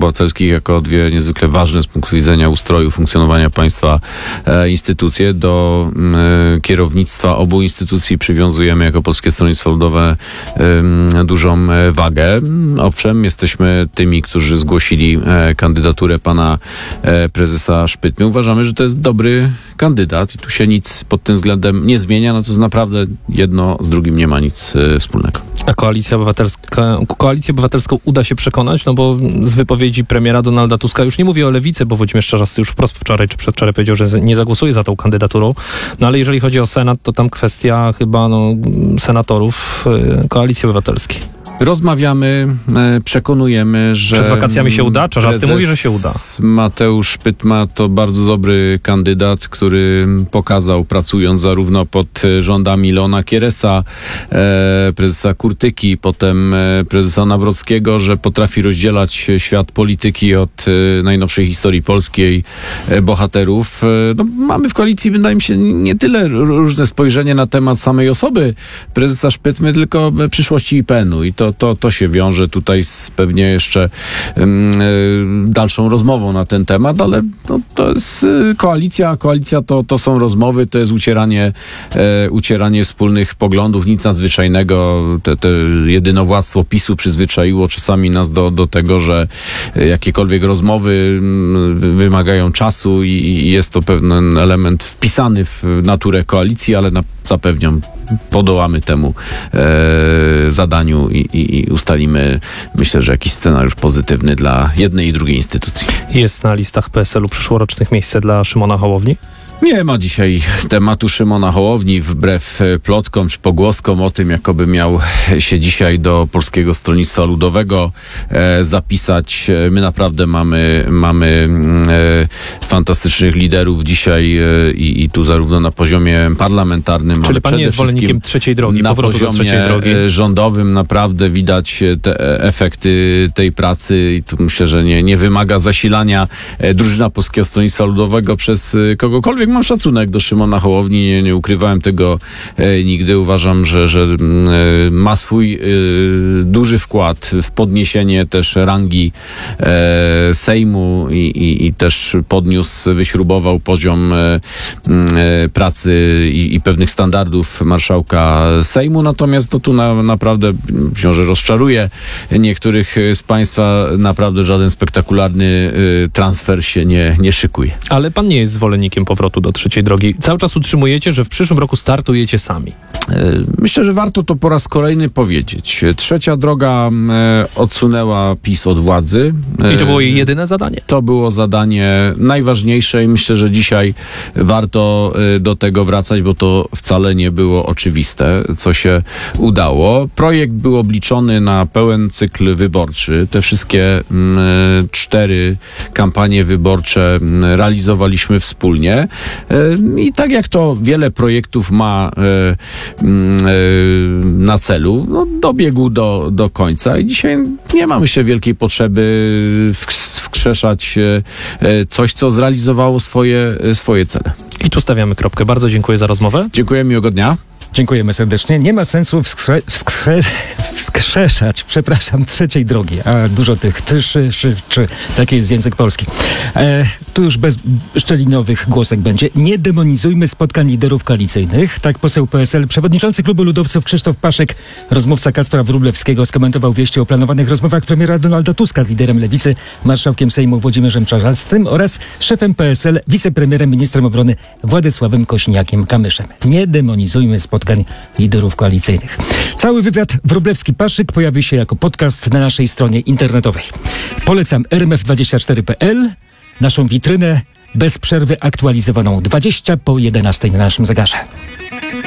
Obywatelskich jako dwie niezwykle ważne z punktu widzenia ustroju funkcjonowania państwa instytucje. Do kierownictwa obu instytucji przywiązujemy jako Polskie Stronnictwo Ludowe dużą wagę. Owszem, jesteśmy tymi, którzy zgłosili kandydaturę pana prezesa Szpytmy. Uważamy, że to jest dobry kandydat i tu się nic pod tym względem nie zmienia. No to jest naprawdę jedno z drugim nie ma nic wspólnego. A Koalicję Obywatelską uda się przekonać? No bo z wypowiedzi premiera Donalda Tuska, już nie mówię o Lewicy, bo Włodzimierz Czarzasty już wprost wczoraj czy przedwczoraj powiedział, że nie zagłosuje za tą kandydaturą. No ale jeżeli chodzi o Senat, to tam kwestia chyba senatorów Koalicji Obywatelskiej. Rozmawiamy, przekonujemy, że... Przed wakacjami się uda? Czarzasty mówi, że się uda. Mateusz Szpytma to bardzo dobry kandydat, który pokazał, pracując zarówno pod rządami Leona Kieresa, prezesa Kurtyki, potem prezesa Nawrockiego, że potrafi rozdzielać świat polityki od najnowszej historii polskiej bohaterów. No, mamy w koalicji, wydaje mi się, nie tyle różne spojrzenie na temat samej osoby prezesa Szpytmy, tylko przyszłości IPN-u. I to się wiąże tutaj z pewnie jeszcze dalszą rozmową na ten temat, ale to jest koalicja. Koalicja to są rozmowy, to jest ucieranie wspólnych poglądów, nic nadzwyczajnego. Te jedynowładztwo PiS-u przyzwyczaiło czasami nas do tego, że jakiekolwiek rozmowy wymagają czasu i jest to pewien element wpisany w naturę koalicji, ale zapewniam, podołamy temu zadaniu i ustalimy, myślę, że jakiś scenariusz pozytywny dla jednej i drugiej instytucji. Jest na listach PSL-u przyszłorocznych miejsce dla Szymona Hołowni? Nie ma dzisiaj tematu Szymona Hołowni, wbrew plotkom czy pogłoskom o tym, jakoby miał się dzisiaj do Polskiego Stronnictwa Ludowego zapisać. My naprawdę mamy fantastycznych liderów dzisiaj i tu zarówno na poziomie parlamentarnym, czyli ale pan nie jest zwolennikiem trzeciej drogi, na powrotu do trzeciej drogi? Rządowym naprawdę widać te efekty tej pracy i tu myślę, że nie wymaga zasilania drużyna Polskiego Stronnictwa Ludowego przez kogokolwiek. Mam szacunek do Szymona Hołowni, nie ukrywałem tego nigdy. Uważam, że ma swój duży wkład w podniesienie też rangi Sejmu i też wyśrubował poziom pracy i pewnych standardów marszałka Sejmu. Natomiast tu naprawdę myślę, że rozczaruje niektórych z państwa. Naprawdę żaden spektakularny transfer się nie szykuje. Ale pan nie jest zwolennikiem powrotu do trzeciej drogi. Cały czas utrzymujecie, że w przyszłym roku startujecie sami. Myślę, że warto to po raz kolejny powiedzieć. Trzecia droga odsunęła PiS od władzy. I to było jej jedyne zadanie? To było zadanie najważniejsze i myślę, że dzisiaj warto do tego wracać, bo to wcale nie było oczywiste, co się udało. Projekt był obliczony na pełen cykl wyborczy. Te wszystkie 4 kampanie wyborcze realizowaliśmy wspólnie. I tak jak to wiele projektów ma na celu, dobiegł do końca i dzisiaj nie ma, myślę, wielkiej potrzeby wskrzeszać coś, co zrealizowało swoje cele. I tu stawiamy kropkę. Bardzo dziękuję za rozmowę. Dziękuję, miłego dnia. Dziękujemy serdecznie. Nie ma sensu wskrzeszać, trzeciej drogi, a dużo tych taki jest język polski. Tu już bez szczelinowych głosek będzie. Nie demonizujmy spotkań liderów koalicyjnych. Tak poseł PSL, przewodniczący Klubu Ludowców Krzysztof Paszek, rozmówca Kacpra Wróblewskiego, skomentował wieści o planowanych rozmowach premiera Donalda Tuska z liderem Lewicy, marszałkiem Sejmu Włodzimierzem Czarzastym oraz szefem PSL, wicepremierem, ministrem obrony Władysławem Kosiniakiem-Kamyszem. Nie demonizujmy spotkań liderów koalicyjnych. Cały wywiad Wróblewski-Paszyk pojawi się jako podcast na naszej stronie internetowej. Polecam rmf24.pl, naszą witrynę bez przerwy aktualizowaną 20 po 11 na naszym zegarze.